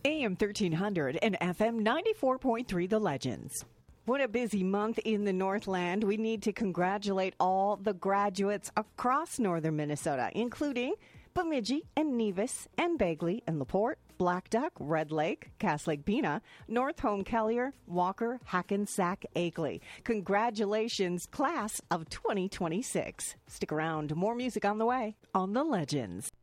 AM 1300 and FM 94.3 The Legends. What a busy month in the Northland. We need to congratulate all the graduates across northern Minnesota, including Bemidji and Nevis and Bagley and LaPorte, Black Duck, Red Lake, Cass Lake Bena, North Home Collier, Walker, Hackensack, Akeley. Congratulations, class of 2026. Stick around. More music on the way on The Legends.